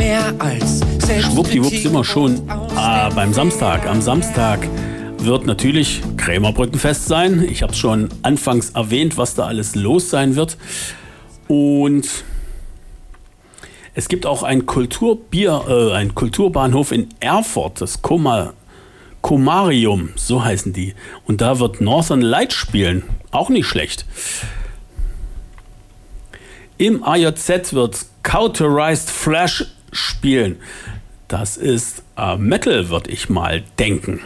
mehr als Schwuppdiwupp sind wir schon beim Samstag. Am Samstag wird natürlich Krämerbrückenfest sein. Ich habe es schon anfangs erwähnt, was da alles los sein wird. Und es gibt auch ein Kulturbahnhof in Erfurt, das Komarium, so heißen die. Und da wird Northern Light spielen. Auch nicht schlecht. Im AJZ wird Cauterized Flash spielen. Das ist Metal, würde ich mal denken.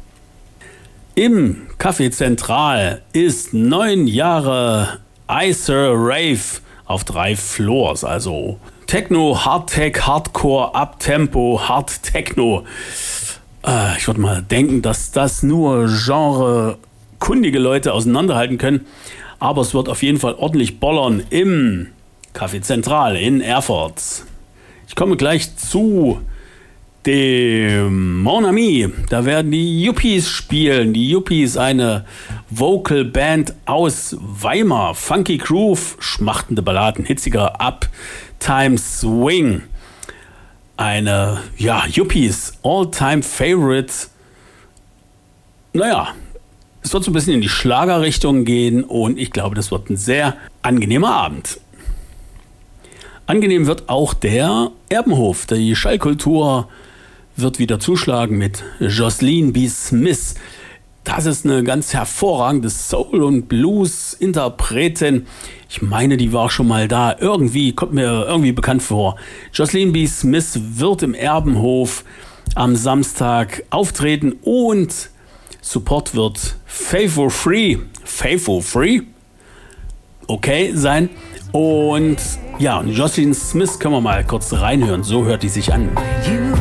Im Café Zentral ist 9 Jahre Icer Rave auf 3 Floors. Also Techno, Hardtech, Hardcore, Uptempo, Hard Techno. Ich würde mal denken, dass das nur genrekundige Leute auseinanderhalten können. Aber es wird auf jeden Fall ordentlich bollern im Café Zentral in Erfurt. Ich komme gleich zu dem Mon Ami. Da werden die Yuppies spielen. Die Yuppies, eine Vocal Band aus Weimar. Funky Groove, schmachtende Balladen, hitziger Uptime Swing. Eine, Yuppies All-Time Favorite. Naja, es wird so ein bisschen in die Schlagerrichtung gehen und ich glaube, das wird ein sehr angenehmer Abend. Angenehm wird auch der Erbenhof. Die Schallkultur wird wieder zuschlagen mit Jocelyn B. Smith. Das ist eine ganz hervorragende Soul- und Blues-Interpretin. Ich meine, die war schon mal da. Kommt mir irgendwie bekannt vor. Jocelyn B. Smith wird im Erbenhof am Samstag auftreten und Support wird Faithful Free okay sein. Und Jocelyn Smith können wir mal kurz reinhören. So hört die sich an.